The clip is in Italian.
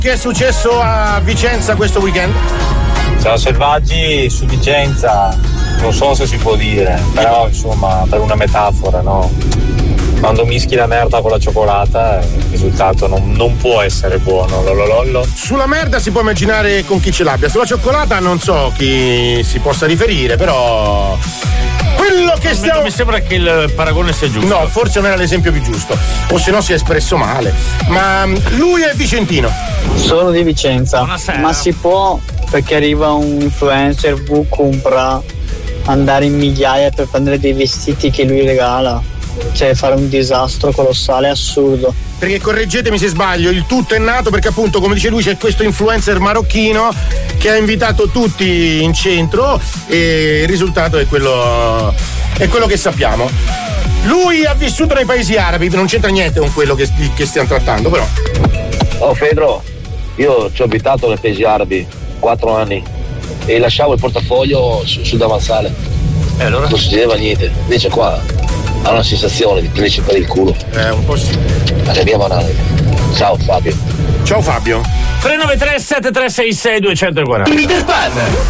Che è successo a Vicenza questo weekend? Ciao Selvaggi, su Vicenza, non so se si può dire, però insomma per una metafora, no? Quando mischi la merda con la cioccolata il risultato non può essere buono. Lololollo. Sulla merda si può immaginare con chi ce l'abbia, sulla cioccolata non so chi si possa riferire, però quello che stiamo... Mi sembra che il paragone sia giusto. No, forse non era l'esempio più giusto, o se no si è espresso male. Ma lui è vicentino. Sono di Vicenza. Buonasera. Ma si può, perché arriva un influencer V compra, andare in migliaia per prendere dei vestiti che lui regala? Cioè fare un disastro colossale, assurdo. Perché correggetemi se sbaglio, il tutto è nato perché appunto, come dice lui, c'è questo influencer marocchino che ha invitato tutti in centro e il risultato è quello che sappiamo. Lui ha vissuto nei paesi arabi, non c'entra niente con quello che stiamo trattando, però. Oh Pedro, io ci ho abitato nei paesi arabi 4 anni e lasciavo il portafoglio sul davanzale. Allora? Non succedeva niente, invece qua ha una sensazione di prenderci per il culo. Un po' sì. Arriviamo a nave. Ciao Fabio. Ciao Fabio. 393 7366 240. Peter Pan,